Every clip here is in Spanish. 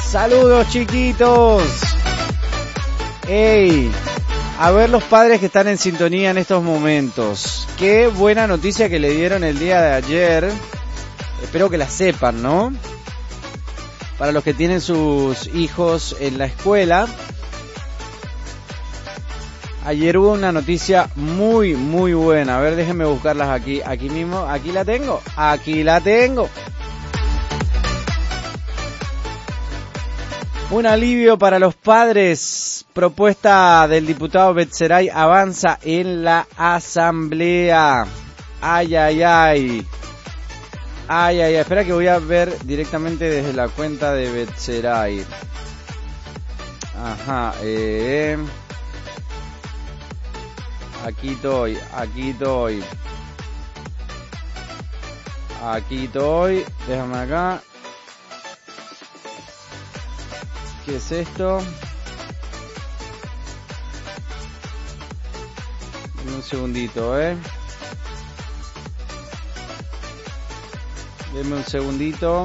Saludos, chiquitos. Ey, a ver los padres que están en sintonía en estos momentos. Qué buena noticia que le dieron el día de ayer. Espero que la sepan, ¿no? Para los que tienen sus hijos en la escuela. Ayer hubo una noticia muy, muy buena. A ver, déjenme buscarlas aquí mismo. Aquí la tengo. Un alivio para los padres. Propuesta del diputado Betseray avanza en la asamblea. Ay. Espera que voy a ver directamente desde la cuenta de Betseray. Ajá. Aquí estoy. Déjame acá. ¿Qué es esto? Dame un segundito, Deme un segundito.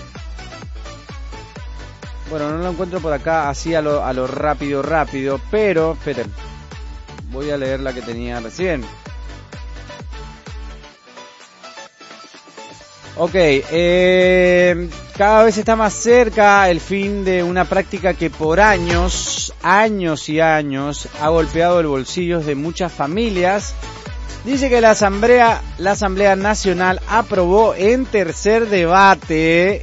Bueno, no lo encuentro por acá así a lo rápido, pero, esperen. Voy a leer la que tenía recién. Ok, cada vez está más cerca el fin de una práctica que por años y años ha golpeado el bolsillo de muchas familias. Dice que la Asamblea Nacional aprobó en tercer debate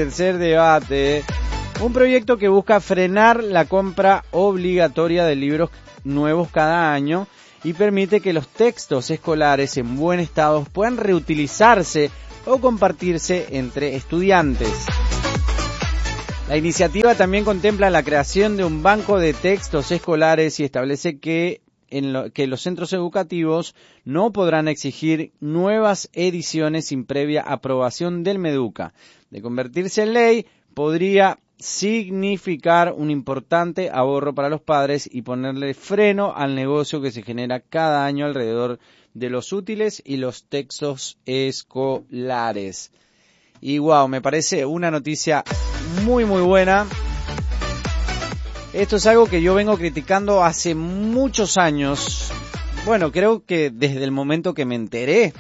un proyecto que busca frenar la compra obligatoria de libros nuevos cada año y permite que los textos escolares en buen estado puedan reutilizarse o compartirse entre estudiantes. La iniciativa también contempla la creación de un banco de textos escolares y establece que los centros educativos no podrán exigir nuevas ediciones sin previa aprobación del Meduca. De convertirse en ley, podría significar un importante ahorro para los padres y ponerle freno al negocio que se genera cada año alrededor de los útiles y los textos escolares. Y wow, me parece una noticia muy muy buena. Esto es algo que yo vengo criticando hace muchos años. Bueno, creo que desde el momento que me enteré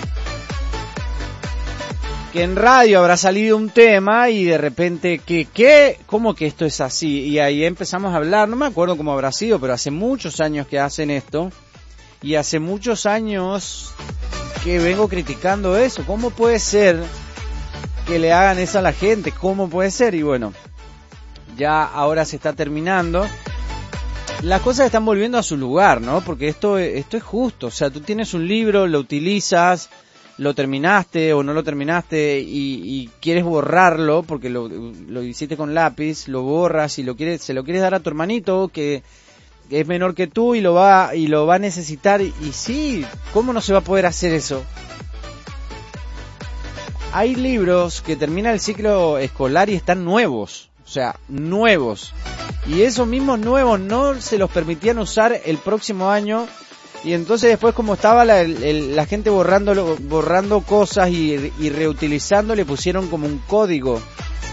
que en radio habrá salido un tema y de repente ¿qué? ¿Cómo que esto es así? Y ahí empezamos a hablar, no me acuerdo cómo habrá sido, pero hace muchos años que hacen esto y hace muchos años que vengo criticando eso. ¿Cómo puede ser que le hagan eso a la gente? ¿Cómo puede ser? Y bueno, ya ahora se está terminando. Las cosas están volviendo a su lugar, ¿no? Porque esto es justo. O sea, tú tienes un libro, lo utilizas, lo terminaste o no lo terminaste y quieres borrarlo porque lo hiciste con lápiz, lo borras y se lo quieres dar a tu hermanito que es menor que tú y lo va a necesitar. Y sí, ¿cómo no se va a poder hacer eso? Hay libros que terminan el ciclo escolar y están nuevos. O sea, nuevos. Y esos mismos nuevos no se los permitían usar el próximo año. Y entonces después, como estaba la gente borrando cosas y reutilizando, le pusieron como un código.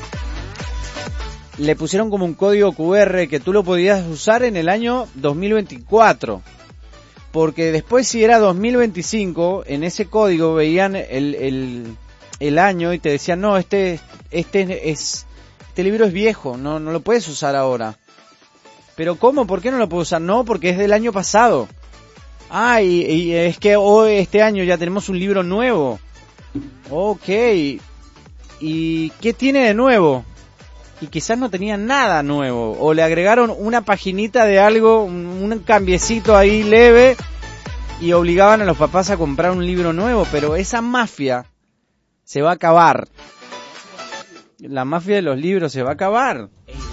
Le pusieron como un código QR que tú lo podías usar en el año 2024. Porque después, si era 2025, en ese código veían el año y te decían, no, este libro es viejo, no lo puedes usar ahora. ¿Pero cómo? ¿Por qué no lo puedo usar? No, porque es del año pasado. Ah, y es que hoy, este año, ya tenemos un libro nuevo. Ok. ¿Y qué tiene de nuevo? Y quizás no tenía nada nuevo. O le agregaron una paginita de algo, un cambiecito ahí leve, y obligaban a los papás a comprar un libro nuevo. Pero esa mafia se va a acabar. La mafia de los libros se va a acabar.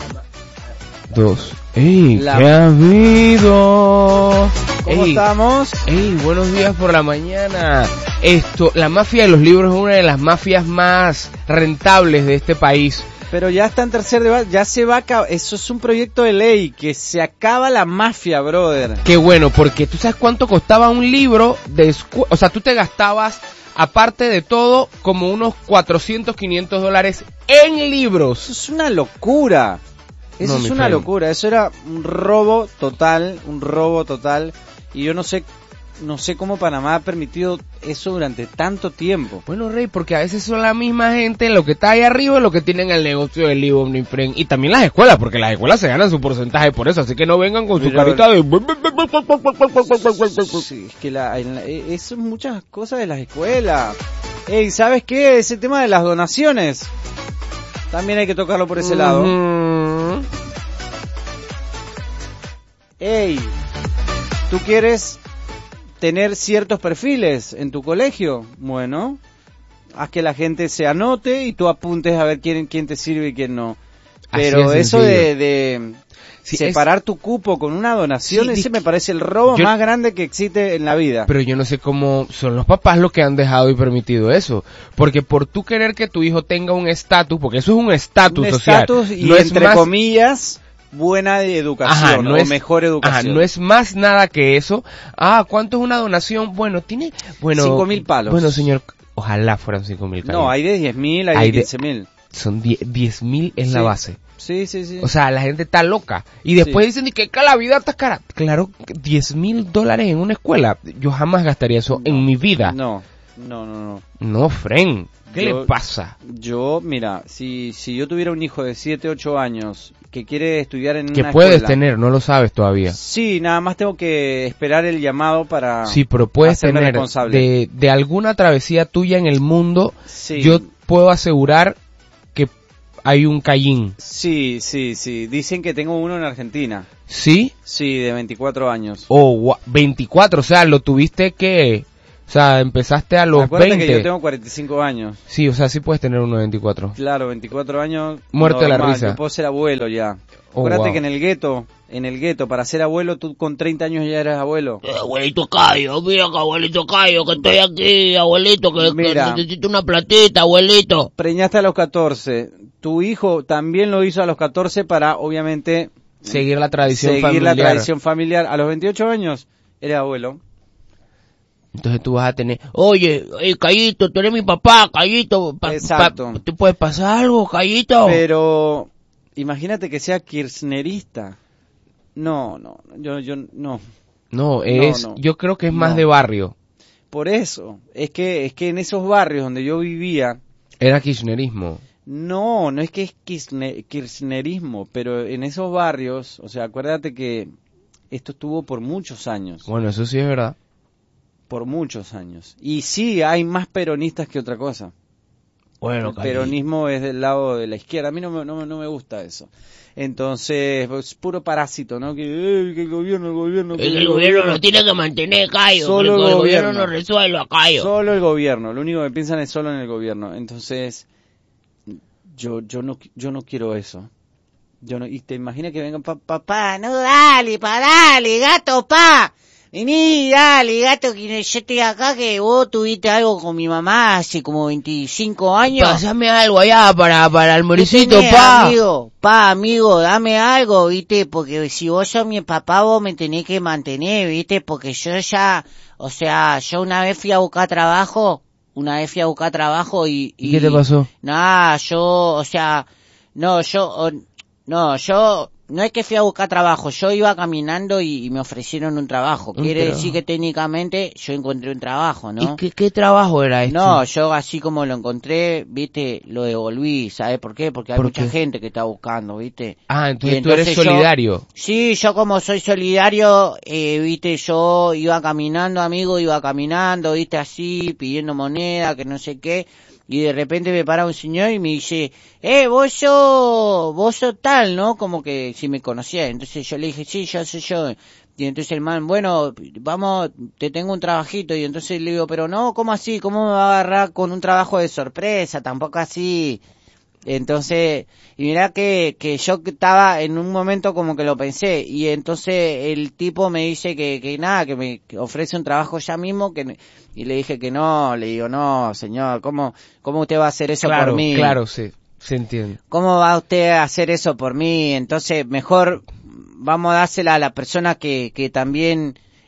¡Ey! ¿Qué ha habido? ¿Cómo estamos? ¡Ey! Buenos días por la mañana. La mafia de los libros es una de las mafias más rentables de este país. Pero ya está en tercer debate, ya se va a acabar. Eso es un proyecto de ley, que se acaba la mafia, brother. Qué bueno, porque tú sabes cuánto costaba un libro o sea, tú te gastabas aparte de todo, como unos $400, $500 en libros. Eso es una locura. Eso No, es una locura. Eso era un robo total. Y yo no sé cómo Panamá ha permitido eso durante tanto tiempo. Bueno, Rey, porque a veces son la misma gente, lo que está ahí arriba, lo que tienen el negocio del libro Omnifriend. Y también las escuelas, porque las escuelas se ganan su porcentaje por eso. Así que no vengan con su carita de... Sí, es que eso es muchas cosas de las escuelas. Ey, ¿sabes qué? Ese tema de las donaciones también hay que tocarlo por ese lado. Ey, ¿tú quieres tener ciertos perfiles en tu colegio? Bueno, haz que la gente se anote y tú apuntes a ver quién te sirve y quién no. Pero eso de separar tu cupo con una donación, ese me parece el robo más grande que existe en la vida. Pero yo no sé cómo son los papás los que han dejado y permitido eso. Porque por tú querer que tu hijo tenga un estatus, porque eso es un estatus social. Estatus y no entre comillas, buena educación o mejor educación. No es más nada que eso. ¿Cuánto es una donación? Bueno, tiene... 5.000 palos. Bueno, señor, ojalá fueran 5.000 palos. No, hay de 10.000, hay de 15.000. Son 10.000 es la base. Sí. O sea, la gente está loca. Y después dicen que la vida está cara. Claro, $10.000 en una escuela. Yo jamás gastaría eso en mi vida. No. No, Fren. ¿Qué le pasa? Yo, mira, si yo tuviera un hijo de 7, 8 años que quiere estudiar en una escuela... Que puedes tener, no lo sabes todavía. Sí, nada más tengo que esperar el llamado para... Sí, pero puedes tener de alguna travesía tuya en el mundo. Sí. Yo puedo asegurar que hay un Cayín. Sí. Dicen que tengo uno en Argentina. ¿Sí? Sí, de 24 años. 24, o sea, lo tuviste que... O sea, empezaste a los Acuérdate 20. Que yo tengo 45 años. Sí, o sea, sí puedes tener uno de 24. Claro, 24 años. Muerto de la risa. Yo puedo ser abuelo ya. Acuérdate que en el gueto, para ser abuelo, tú con 30 años ya eres abuelo. Abuelito Cayo, mira que abuelito Cayo, que estoy aquí, abuelito, que necesito una platita, abuelito. Preñaste a los 14. Tu hijo también lo hizo a los 14 para, obviamente... Seguir la tradición familiar. A los 28 años, eres abuelo. Entonces tú vas a tener... Oye, Cayito, tú eres mi papá, Cayito. Exacto. ¿Te puede pasar algo, Cayito? Pero... imagínate que sea kirchnerista. No, yo no. Yo creo que es más de barrio. Por eso, es que en esos barrios donde yo vivía... Era kirchnerismo. No es que es kirchnerismo, pero en esos barrios, o sea, acuérdate que esto estuvo por muchos años. Bueno, eso sí es verdad. Por muchos años. Y sí, hay más peronistas que otra cosa. Bueno, el peronismo es del lado de la izquierda. A mí no me gusta eso. Entonces, pues, puro parásito, ¿no? Que el gobierno... El gobierno lo tiene que mantener, Cayo. Solo el gobierno no resuelva, Cayo. Solo el gobierno. Lo único que piensan es solo en el gobierno. Entonces, yo no quiero eso. Y te imaginas que vengan, papá, no, dale, gato, vení, dale, gato, que yo estoy acá, que vos tuviste algo con mi mamá hace como 25 años. Pásame algo allá para el moricito, amigo, dame algo, viste, porque si vos sos mi papá, vos me tenés que mantener, viste, porque yo ya, o sea, yo una vez fui a buscar trabajo y... ¿Y qué te pasó? Nada, yo no es que fui a buscar trabajo, yo iba caminando y me ofrecieron un trabajo. Quiere decir que técnicamente yo encontré un trabajo, ¿no? ¿Y qué trabajo era este? No, yo así como lo encontré, viste, lo devolví. ¿Sabes por qué? Porque hay mucha gente que está buscando, viste. Entonces tú eres solidario. Sí, yo como soy solidario, viste, yo iba caminando, viste, así, pidiendo moneda, que no sé qué. Y de repente me para un señor y me dice, vos sos tal, ¿no? Como que si me conocía. Entonces yo le dije, sí, yo soy yo. Y entonces el man, bueno, vamos, te tengo un trabajito. Y entonces le digo, pero no, ¿cómo así? ¿Cómo me va a agarrar con un trabajo de sorpresa? Tampoco así. Entonces, y mirá que yo estaba en un momento como que lo pensé, y entonces el tipo me dice que nada, que me ofrece un trabajo ya mismo, y le dije que no, le digo, no, señor, ¿cómo usted va a hacer eso por mí? Claro, sí, se entiende. ¿Cómo va usted a hacer eso por mí? Entonces, mejor vamos a dársela a la persona que también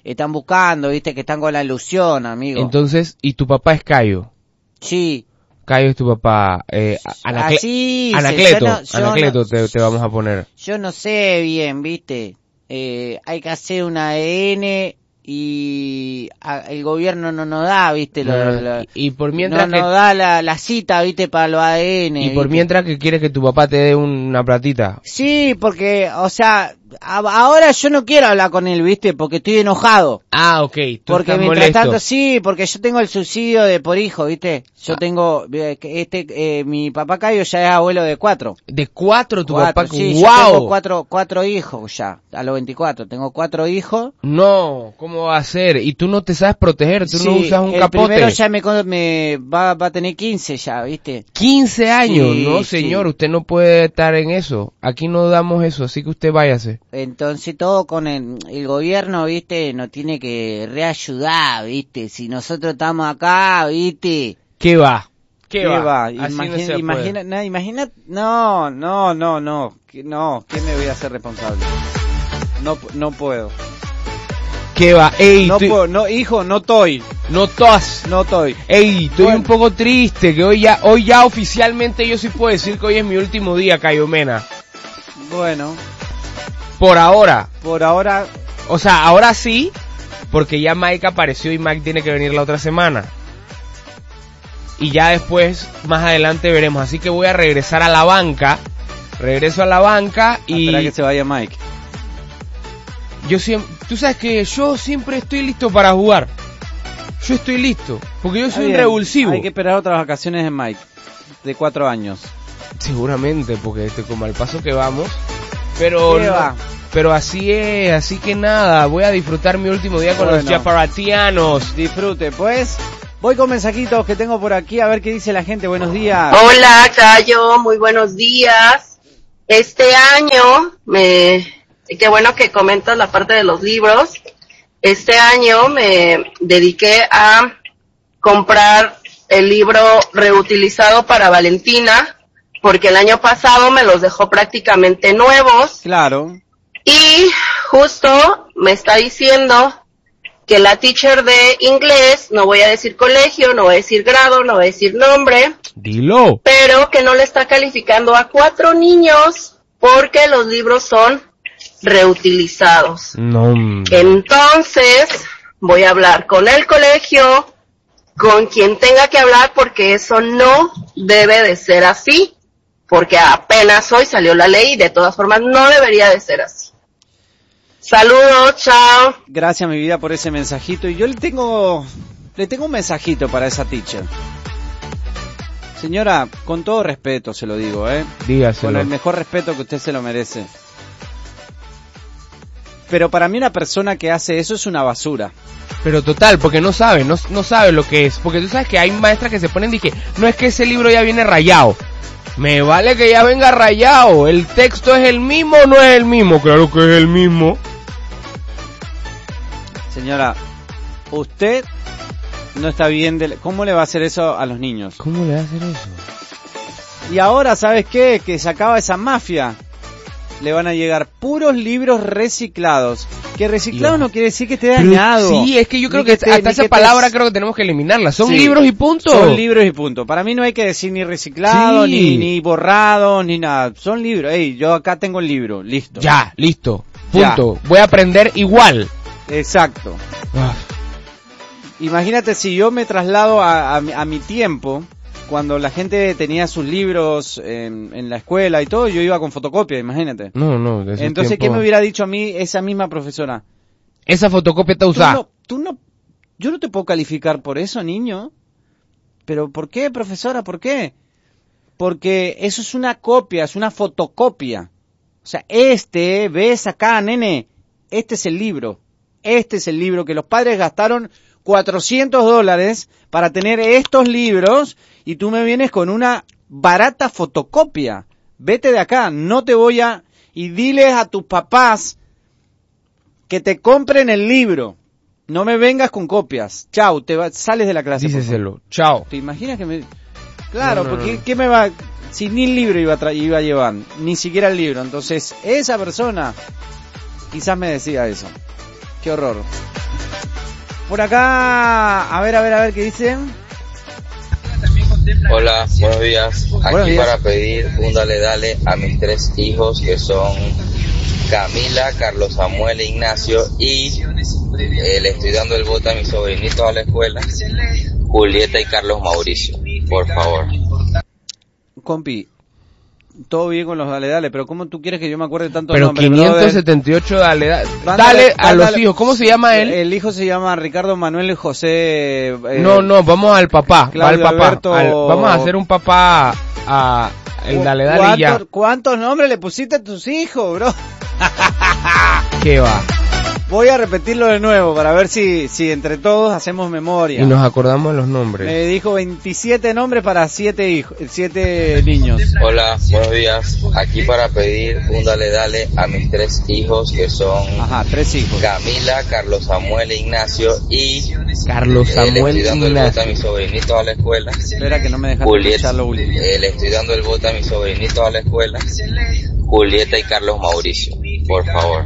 están buscando, viste, que están con la ilusión, amigo. Entonces, ¿y tu papá es Cayo? Sí. Cayo es tu papá, Así, Anacleto, yo te vamos a poner. Yo no sé bien, viste, hay que hacer un ADN y el gobierno no nos da, viste, y por mientras no nos da la cita, viste, para los ADN. Y por ¿viste? mientras que quieres que tu papá te dé una platita. Sí, porque, o sea, ahora yo no quiero hablar con él, viste, porque estoy enojado. Ah, ok, tú Porque estás mientras molesto. tanto, sí, porque yo tengo el subsidio de por hijo, viste. Yo tengo, mi papá Cayo ya es abuelo de 4. ¿De 4 tu papá? Sí, ¡Wow! yo tengo cuatro hijos ya, a los 24. Tengo 4 hijos. No, ¿cómo va a ser? Y tú no te sabes proteger, tú no Sí, usas un el capote. primero ya me va a tener 15 ya, viste. 15 años, Sí, no señor, sí. usted no puede estar en eso. Aquí no damos eso, así que usted váyase. Entonces todo con el gobierno, viste, nos tiene que reayudar, viste. Si nosotros estamos acá, viste. ¿Qué va? ¿Qué va? Así no se puede. Imagina, ¿qué me voy a hacer responsable? No puedo. ¿Qué va? Ey, No puedo, no, hijo, no estoy. no tos. No estoy. Ey, estoy Bueno. un poco triste, que hoy ya oficialmente yo sí puedo decir que hoy es mi último día, Cayo Mena. Bueno, Por ahora. por ahora, O sea, ahora sí, porque ya Mike apareció y Mike tiene que venir la otra semana. Y ya después, más adelante veremos. Así que voy a regresar a la banca. Regreso a la banca y... Espera que se vaya Mike. Yo siempre... Tú sabes que yo siempre estoy listo para jugar. Yo estoy listo. Porque yo Está soy un bien, revulsivo. Hay que esperar otras vacaciones de Mike. De 4 años. Seguramente, porque como al paso que vamos. Pero... ¿qué va? Pero así es, así que nada, voy a disfrutar mi último día con los Bueno. chaparatianos. Disfrute, pues. Voy con mensajitos que tengo por aquí a ver qué dice la gente. Buenos días. Hola, Cayo, muy buenos días. Este año, qué bueno que comentas la parte de los libros. Este año me dediqué a comprar el libro reutilizado para Valentina, porque el año pasado me los dejó prácticamente nuevos. Claro. Y justo me está diciendo que la teacher de inglés, no voy a decir colegio, no voy a decir grado, no voy a decir nombre, Dilo. pero que no le está calificando a 4 niños porque los libros son reutilizados. No. Entonces, voy a hablar con el colegio, con quien tenga que hablar, porque eso no debe de ser así, porque apenas hoy salió la ley y de todas formas no debería de ser así. Saludos, chao. Gracias, mi vida, por ese mensajito. Y yo le tengo un mensajito para esa teacher. Señora, con todo respeto se lo digo, Dígaselo. con el mejor respeto que usted se lo merece. Pero para mí una persona que hace eso es una basura. Pero total, porque no sabe lo que es. Porque tú sabes que hay maestras que se ponen y que no es que ese libro ya viene rayado. Me vale que ya venga rayado. ¿El texto es el mismo o no es el mismo? Claro que es el mismo. Señora, usted no está bien ¿cómo le va a hacer eso a los niños? ¿Cómo le va a hacer eso? Y ahora, ¿sabes qué? Que se acaba esa mafia. Le van a llegar puros libros reciclados. Que reciclado no quiere decir que esté dañado. Sí, es que yo creo Ni que esté- hasta ni esa que palabra esté- creo que tenemos que eliminarla. Son Sí. libros y punto. Son libros y punto. Para mí no hay que decir ni reciclado, Sí. ni borrado, ni nada. Son libros. Ey, yo acá tengo el libro. Listo. Ya, listo. Ya. Punto. Voy a aprender igual. Exacto. Ah, Imagínate si yo me traslado a mi tiempo, cuando la gente tenía sus libros en la escuela y todo, yo iba con fotocopia, imagínate. No, de esos Entonces, ¿qué tiempos- me hubiera dicho a mí esa misma profesora? Esa fotocopia está Tú usada. no, yo no te puedo calificar por eso, niño. ¿Pero por qué, profesora? ¿Por qué? Porque eso es una copia, es una fotocopia. O sea, ves acá, nene, este es el libro. Este es el libro que los padres gastaron $400 para tener estos libros y tú me vienes con una barata fotocopia. Vete de acá, no te voy a... Y diles a tus papás que te compren el libro. No me vengas con copias. Chau, sales de la clase. por favor. Díceselo. Chao. ¿Te imaginas que me...? Claro, No. porque ¿qué me va...? Si ni el libro iba a llevar, ni siquiera el libro. Entonces, esa persona quizás me decía eso. Qué horror. Por acá, a ver qué dicen. Hola, buenos días. Aquí Buenos días. para pedir un dale a mis 3 hijos que son Camila, Carlos Samuel e Ignacio, y le estoy dando el voto a mis sobrinitos a la escuela, Julieta y Carlos Mauricio, por favor. Compi, todo bien con los dale, pero ¿cómo tú quieres que yo me acuerde tanto Pero nombres, 578 dale Mándale a los hijos. ¿Cómo se llama él? El hijo se llama Ricardo Manuel José. No, vamos al papá. Claudio Va al papá. Alberto. Vamos a hacer un papá a el dale y ya. ¿Cuántos nombres le pusiste a tus hijos, bro? ¿Qué va? Voy a repetirlo de nuevo para ver si entre todos hacemos memoria. Y nos acordamos de los nombres. Me dijo 27 nombres para 7 hijos, 7 niños. Hola, buenos días. Aquí para pedir un dale a mis 3 hijos que son 3 hijos. Camila, Carlos Samuel e Ignacio, y Carlos Samuel le estoy dando el voto a Ignacio. mis sobrinitos a la escuela, Espera que no me dejaste Julieta. escuchar lo último. Le estoy dando el voto a mis sobrinitos a la escuela, Julieta y Carlos Mauricio, por favor.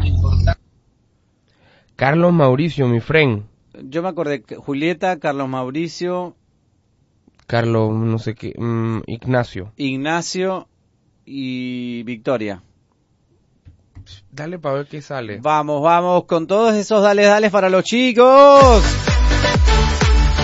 Carlos Mauricio, mi friend. Yo me acordé que Julieta, Carlos Mauricio, Carlos, no sé qué, Ignacio. Ignacio y Victoria. Dale para ver qué sale. Vamos con todos esos dale para los chicos.